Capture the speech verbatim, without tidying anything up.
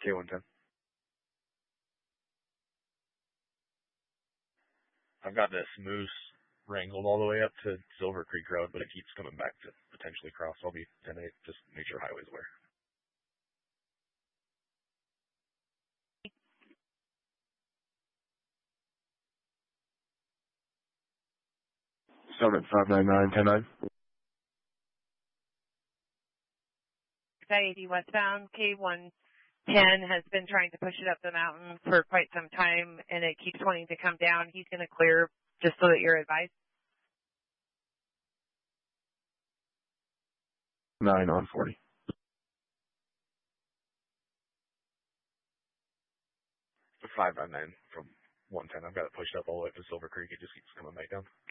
K one ten. I've got this moose wrangled all the way up to Silver Creek Road, but it keeps coming back to potentially cross. I'll be ten eight, just make sure highway's aware. Summit five nine nine, ten nine. I eighty westbound, K one ten has been trying to push it up the mountain for quite some time, and it keeps wanting to come down. He's going to clear just so that you're advised. nine on forty. five nine nine from one ten. I've got it pushed up all the way to Silver Creek. It just keeps coming back down.